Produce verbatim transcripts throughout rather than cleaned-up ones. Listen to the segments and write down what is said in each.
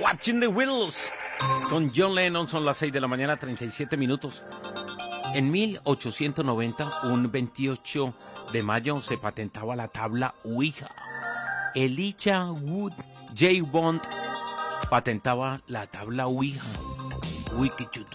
Watching the Wheels. Con John Lennon son las seis de la mañana, treinta y siete minutos. En mil ochocientos noventa, un veintiocho de mayo, se patentaba la tabla Ouija. Elijah Wood J. Bond patentaba la tabla Ouija. Uy, qué chuto.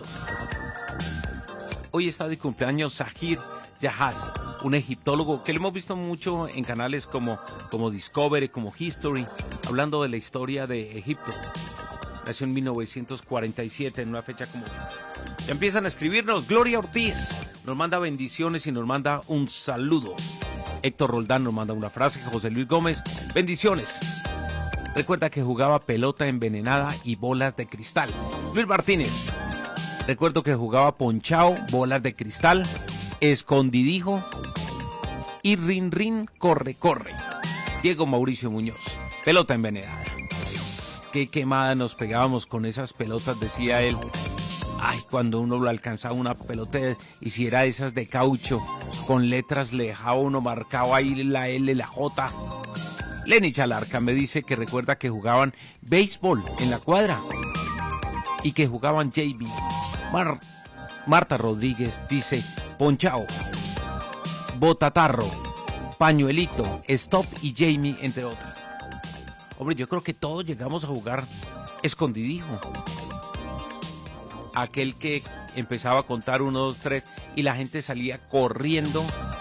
Hoy está de cumpleaños Zahir Jahaz, un egiptólogo que lo hemos visto mucho en canales como, como Discovery, como History, hablando de la historia de Egipto. Nació en mil novecientos cuarenta y siete, en una fecha como... Ya empiezan a escribirnos. Gloria Ortiz nos manda bendiciones y nos manda un saludo. Héctor Roldán nos manda una frase. José Luis Gómez, bendiciones. Recuerda que jugaba pelota envenenada y bolas de cristal. Luis Martínez, recuerdo que jugaba ponchao, bolas de cristal, escondidijo y rin rin, corre, corre. Diego Mauricio Muñoz, pelota envenenada. Qué quemada nos pegábamos con esas pelotas, decía él. Ay, cuando uno lo alcanzaba una pelota, y si era esas de caucho, con letras le dejaba uno marcado ahí la L, la J. Lenny Chalarca me dice que recuerda que jugaban béisbol en la cuadra y que jugaban J B. Mar Marta Rodríguez dice ponchao, botatarro, pañuelito, stop y Jamie, entre otras. Hombre, yo creo que todos llegamos a jugar escondidijo. Aquel que empezaba a contar uno, dos, tres y la gente salía corriendo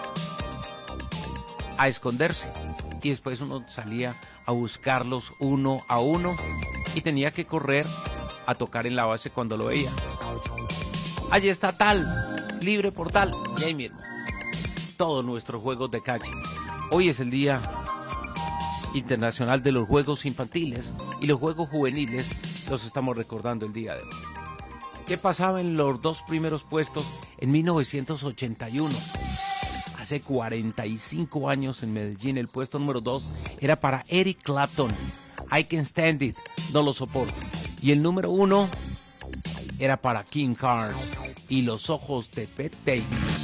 a esconderse. Y después uno salía a buscarlos uno a uno y tenía que correr a tocar en la base cuando lo veía. Allí está tal, libre por tal, y ahí mismo. Todos nuestros juegos de calle. Hoy es el Día Internacional de los Juegos Infantiles y los Juegos Juveniles los estamos recordando el día de hoy. ¿Qué pasaba en los dos primeros puestos en mil novecientos ochenta y uno? Hace cuarenta y cinco años en Medellín, el puesto número dos era para Eric Clapton. I Can't Stand It, no lo soporto. Y el número uno era para King Carnes y Los Ojos de Bette Davis.